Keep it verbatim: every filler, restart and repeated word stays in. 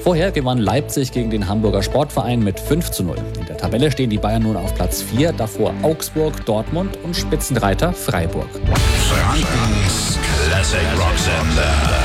Vorher gewann Leipzig gegen den Hamburger Sportverein mit fünf zu null. In der Tabelle stehen die Bayern nun auf Platz vier, davor Augsburg, Dortmund und Spitzenreiter Freiburg. Frankens Classic Rock Sender.